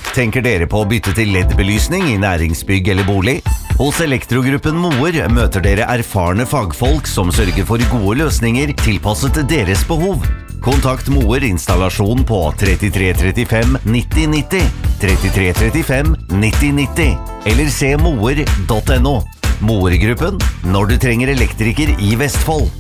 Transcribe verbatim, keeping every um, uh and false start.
Tenker dere på å bytte til L E D-belysning i næringsbygg eller bolig? Hos Elektrogruppen Moer møter dere erfarne fagfolk som sørger for gode løsninger tilpasset deres behov. Kontakt Moer installasjon på trettitre trettifem nitti nitti, trettitre trettifem nitti nitti, eller se moer punktum no. Moer-gruppen, når du trenger elektriker i Vestfold.